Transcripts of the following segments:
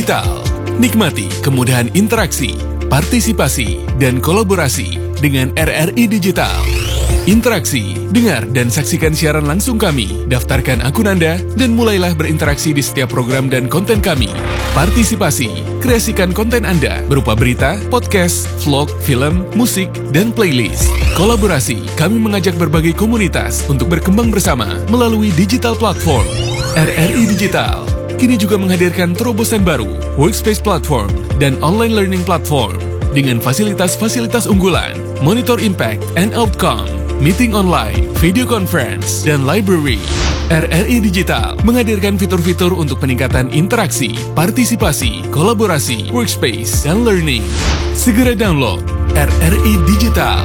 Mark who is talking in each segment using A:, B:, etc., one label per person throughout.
A: Digital. Nikmati kemudahan interaksi, partisipasi, dan kolaborasi dengan RRI Digital. Interaksi, dengar dan saksikan siaran langsung kami, daftarkan akun Anda, dan mulailah berinteraksi di setiap program dan konten kami. Partisipasi, kreasikan konten Anda berupa berita, podcast, vlog, film, musik, dan playlist. Kolaborasi, kami mengajak berbagai komunitas untuk berkembang bersama melalui digital platform. RRI Digital kini juga menghadirkan terobosan baru, workspace platform, dan online learning platform dengan fasilitas-fasilitas unggulan, monitor impact and outcome, meeting online, video conference, dan library. RRI Digital menghadirkan fitur-fitur untuk peningkatan interaksi, partisipasi, kolaborasi, workspace, dan learning. Segera download RRI Digital.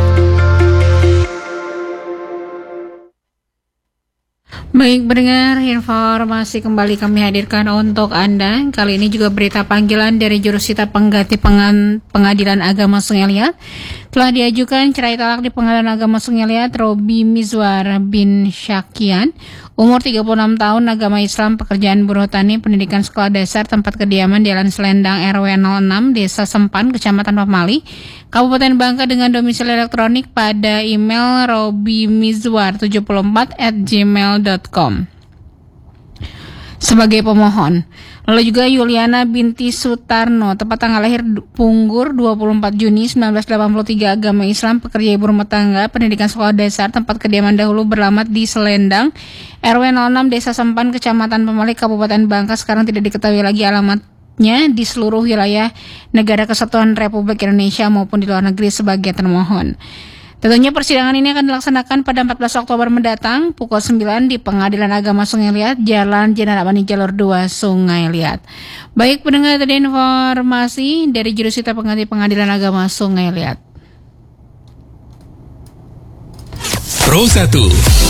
B: Baik pendengar, informasi kembali kami hadirkan untuk Anda. Kali ini juga berita panggilan dari Jurusita Pengganti Pengadilan Agama Sungai Liat. Telah diajukan cerai talak di Pengadilan Agama Sungai Liat Robi Mizwar bin Syakian, umur 36 tahun, agama Islam, pekerjaan buruh tani, pendidikan sekolah dasar, tempat kediaman Jalan Selendang RW 06, Desa Sempan, Kecamatan Pamali, Kabupaten Bangka, dengan domisili elektronik pada email robimizwar74@gmail.com sebagai pemohon. Lalu juga Yuliana binti Sutarno, tepat tanggal lahir Punggur 24 Juni 1983, agama Islam, pekerja ibu rumah tangga, pendidikan sekolah dasar, tempat kediaman dahulu beralamat di Selendang RW 06, Desa Sempan, Kecamatan Pamali, Kabupaten Bangka, sekarang tidak diketahui lagi alamatnya di seluruh wilayah Negara Kesatuan Republik Indonesia maupun di luar negeri sebagai termohon. Tentunya persidangan ini akan dilaksanakan pada 14 Oktober mendatang pukul 9 di Pengadilan Agama Sungai Liat, Jalan Jenderal Abani Jalur 2, Sungai Liat. Baik pendengar, tadi informasi dari Jurusita Pengganti Pengadilan Agama Sungai Liat.
A: Pro 1